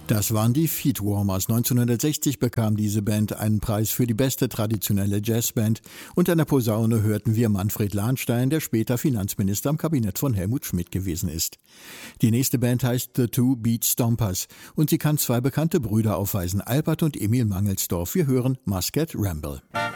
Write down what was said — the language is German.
Das waren die Feetwarmers. 1960 bekam diese Band einen Preis für die beste traditionelle Jazzband. Und an der Posaune hörten wir Manfred Lahnstein, der später Finanzminister im Kabinett von Helmut Schmidt gewesen ist. Die nächste Band heißt The Two Beat Stompers und sie kann zwei bekannte Brüder aufweisen, Albert und Emil Mangelsdorf. Wir hören Muscat Ramble.